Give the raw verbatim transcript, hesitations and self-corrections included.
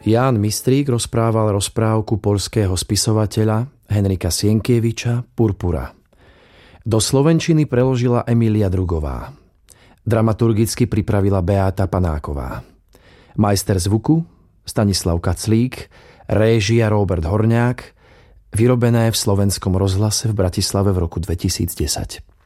Ján Mistrík rozprával rozprávku poľského spisovateľa Henrika Sienkiewiča Purpura. Do slovenčiny preložila Emília Drugová. Dramaturgicky pripravila Beáta Panáková. Majster zvuku Stanislav Kaclík, réžia Róbert Horňák, vyrobené v Slovenskom rozhlase v Bratislave v roku dvetisícdesať.